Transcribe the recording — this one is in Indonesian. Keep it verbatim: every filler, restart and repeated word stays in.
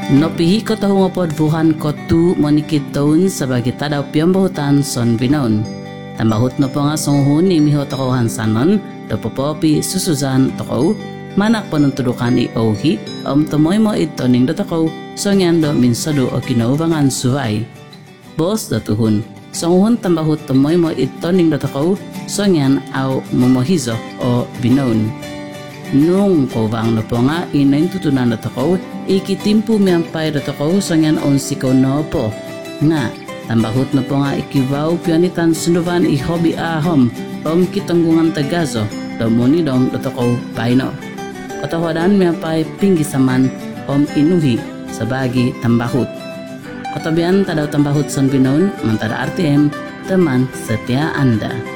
Nopihi ko tahu ngopod buhan ko tu monikit taon sebagai tadaw piyambahutan son binaon. Tambahut no po nga songhun ni miho toko hansanon, do popopi susuzan toko, manak panuntudukan i ohi, om tomoy mo itoning do toko, songyan do minsado o kinaubangan suway. Bos do tuhun, songhun tambahut tomoy mo itoning do toko, songyan au momohizo o binaon. Nung kovang no po nga inayin tutunan do toko, ikitimpu miampay do toko songyan on sikaw no po. Nga, tambahut no po nga ikivaw pianitan sunduvan i hobi ahom, om kitanggungan tagazo, do monidong do toko paino. Katawadan miampay pinggisaman om inuhi sabagi tambahut. Katabian tadaw tambahut son binon, mantada R T M, teman setia Anda.